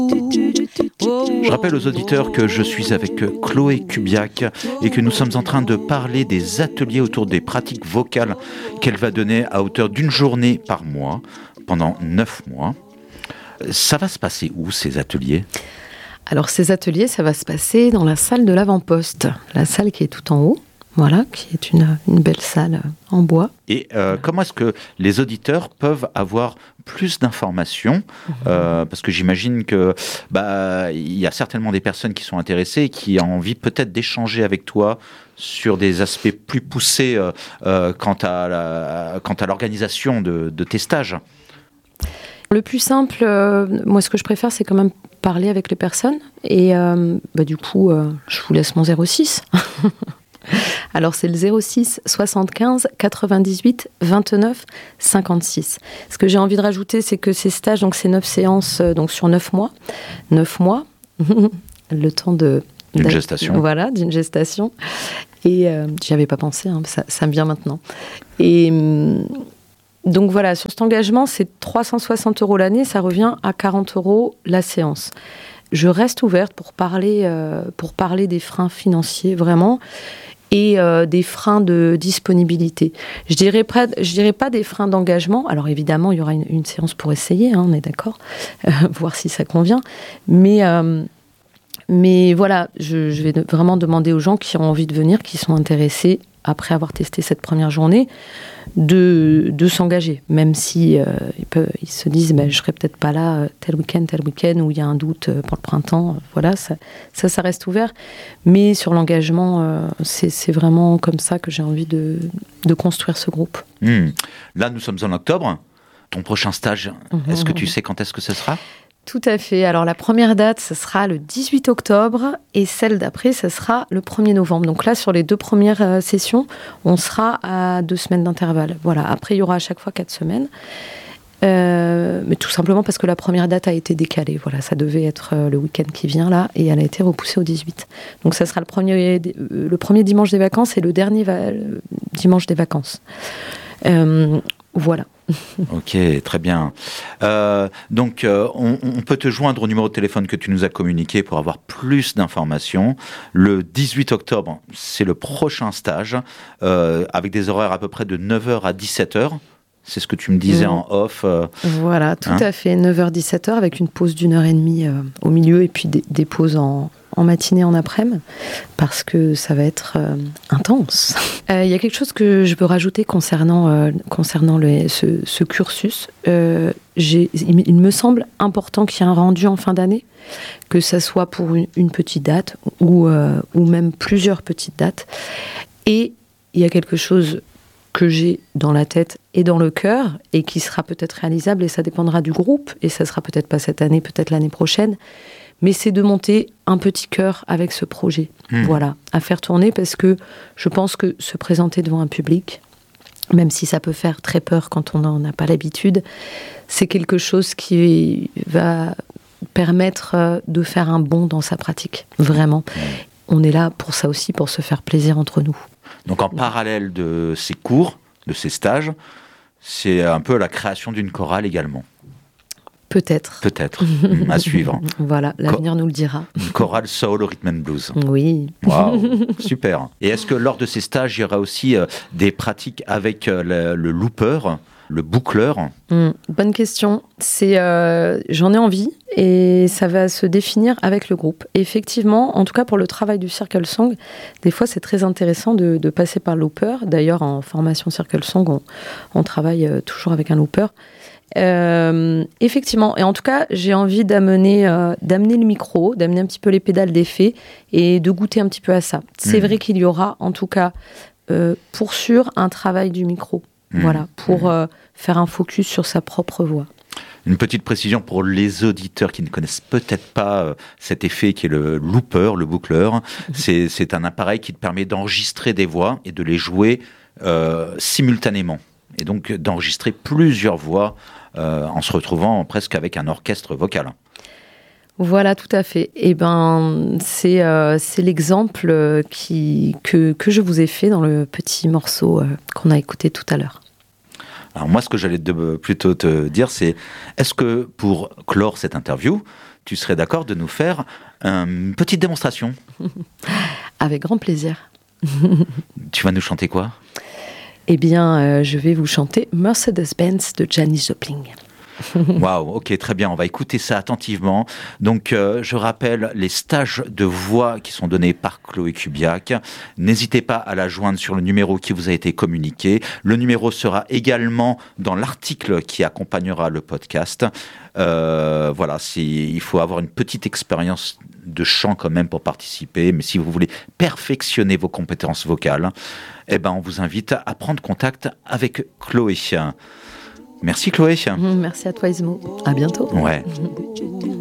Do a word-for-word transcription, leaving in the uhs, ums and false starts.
Je rappelle aux auditeurs que je suis avec Chloé Kubiak et que nous sommes en train de parler des ateliers autour des pratiques vocales qu'elle va donner à hauteur d'une journée par mois pendant neuf mois. Ça va se passer où, ces ateliers ? Alors, ces ateliers, ça va se passer dans la salle de l'avant-poste, la salle qui est tout en haut. Voilà, qui est une, une belle salle en bois. Et euh, comment est-ce que les auditeurs peuvent avoir plus d'informations ? mmh. euh, Parce que j'imagine que bah, il y a certainement des personnes qui sont intéressées et qui ont envie peut-être d'échanger avec toi sur des aspects plus poussés euh, euh, quant à la, quant à l'organisation de, de tes stages. Le plus simple, euh, moi ce que je préfère, c'est quand même parler avec les personnes. Et euh, bah, du coup, euh, je vous laisse mon zéro six. Alors, c'est le zéro six soixante-quinze quatre-vingt-dix-huit vingt-neuf cinquante-six. Ce que j'ai envie de rajouter, c'est que ces stages, donc ces neuf séances, donc sur neuf mois, neuf mois, le temps de... D'une gestation. Voilà, d'une gestation. Et euh, j'y avais pas pensé, hein, ça, ça me vient maintenant. Et donc voilà, sur cet engagement, c'est trois cent soixante euros l'année, ça revient à quarante euros la séance. Je reste ouverte pour parler, euh, pour parler des freins financiers, vraiment, et euh, des freins de disponibilité. Je dirais, pas, je dirais pas des freins d'engagement. Alors évidemment, il y aura une, une séance pour essayer, hein, on est d'accord, euh, voir si ça convient. Mais, euh, mais voilà, je, je vais vraiment demander aux gens qui ont envie de venir, qui sont intéressés, après avoir testé cette première journée, de, de s'engager, même si euh, ils, peuvent, ils se disent bah, je serai peut-être pas là tel week-end, tel week-end, où il y a un doute pour le printemps, voilà, ça, ça, ça reste ouvert. Mais sur l'engagement, euh, c'est, c'est vraiment comme ça que j'ai envie de, de construire ce groupe. Mmh. Là, nous sommes en octobre. Ton prochain stage, mmh. est-ce que tu sais quand est-ce que ce sera ? Tout à fait. Alors, la première date, ce sera le dix-huit octobre et celle d'après, ce sera le premier novembre. Donc là, sur les deux premières euh, sessions, on sera à deux semaines d'intervalle. Voilà. Après, il y aura à chaque fois quatre semaines. Euh, mais tout simplement parce que la première date a été décalée. Voilà, ça devait être euh, le week-end qui vient là et elle a été repoussée au dix-huit. Donc ça sera le premier, euh, le premier dimanche des vacances et le dernier va, le dimanche des vacances. Euh, voilà. Ok, très bien. Euh, donc, euh, on, on peut te joindre au numéro de téléphone que tu nous as communiqué pour avoir plus d'informations. Le dix-huit octobre, c'est le prochain stage, euh, avec des horaires à peu près de neuf heures à dix-sept heures. C'est ce que tu me disais mmh. en off. Euh, voilà, tout hein à fait. neuf heures dix-sept heures avec une pause d'une heure et demie euh, au milieu et puis des, des pauses en, en matinée, en après-midi, parce que ça va être euh, intense. Il euh, y a quelque chose que je veux rajouter concernant, euh, concernant le, ce, ce cursus. Euh, j'ai, il, il me semble important qu'il y ait un rendu en fin d'année, que ça soit pour une, une petite date ou, euh, ou même plusieurs petites dates. Et il y a quelque chose que j'ai dans la tête et dans le cœur et qui sera peut-être réalisable et ça dépendra du groupe et ça sera peut-être pas cette année, peut-être l'année prochaine, mais c'est de monter un petit chœur avec ce projet, mmh. voilà, à faire tourner parce que je pense que se présenter devant un public, même si ça peut faire très peur quand on n'en a pas l'habitude, c'est quelque chose qui va permettre de faire un bond dans sa pratique, vraiment. Mmh. On est là pour ça aussi, pour se faire plaisir entre nous. Donc en parallèle de ces cours, de ces stages, c'est un peu la création d'une chorale également. Peut-être. Peut-être, à suivre. Voilà, l'avenir Co- nous le dira. Une chorale soul, rhythm and blues. Oui. Waouh, super. Et est-ce que lors de ces stages, il y aura aussi euh, des pratiques avec euh, le, le looper, le boucleur ? mmh, Bonne question. C'est, euh, j'en ai envie et ça va se définir avec le groupe. Et effectivement, en tout cas pour le travail du Circle Song, des fois c'est très intéressant de, de passer par le looper. D'ailleurs, en formation Circle Song, on, on travaille euh, toujours avec un looper. Euh, effectivement, et en tout cas, j'ai envie d'amener, euh, d'amener le micro, d'amener un petit peu les pédales d'effet et de goûter un petit peu à ça. C'est mmh. vrai qu'il y aura, en tout cas, euh, pour sûr, un travail du micro. Mmh. Voilà, pour euh, faire un focus sur sa propre voix. Une petite précision pour les auditeurs qui ne connaissent peut-être pas euh, cet effet qui est le looper, le boucleur. Mmh. C'est, c'est un appareil qui te permet d'enregistrer des voix et de les jouer euh, simultanément. Et donc d'enregistrer plusieurs voix euh, en se retrouvant presque avec un orchestre vocal. Voilà, tout à fait. Et ben, c'est, euh, c'est l'exemple qui, que, que je vous ai fait dans le petit morceau euh, qu'on a écouté tout à l'heure. Alors moi, ce que j'allais te, plutôt te dire, c'est est-ce que pour clore cette interview, tu serais d'accord de nous faire une petite démonstration? Avec grand plaisir. Tu vas nous chanter quoi? Eh bien, euh, je vais vous chanter Mercedes-Benz de Janis Joplin. Waouh, ok, très bien, on va écouter ça attentivement. Donc, euh, je rappelle les stages de voix qui sont donnés par Chloé Kubiak. N'hésitez pas à la joindre sur le numéro qui vous a été communiqué. Le numéro sera également dans l'article qui accompagnera le podcast. Euh, voilà, si, il faut avoir une petite expérience de chant quand même pour participer, mais si vous voulez perfectionner vos compétences vocales, eh ben, on vous invite à prendre contact avec Chloé. Merci Chloé. Merci à toi Ismo. À bientôt. Ouais.